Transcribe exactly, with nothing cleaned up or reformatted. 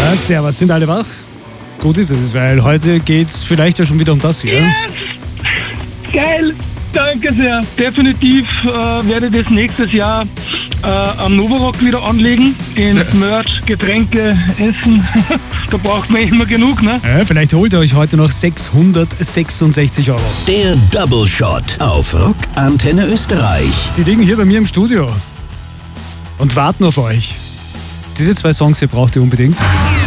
Ja, servus, sind alle wach? Gut ist es, weil heute geht's vielleicht ja schon wieder um das hier. Yes! Geil! Danke sehr. Definitiv äh, werde ich das nächstes Jahr äh, am Novarock wieder anlegen. In Ja. Merch, Getränke, Essen. Da braucht man immer genug, ne? Ja, vielleicht holt ihr euch heute noch sechshundertsechsundsechzig Euro. Der Double Shot auf Rock Antenne Österreich. Die liegen hier bei mir im Studio und warten auf euch. Diese zwei Songs hier braucht ihr unbedingt.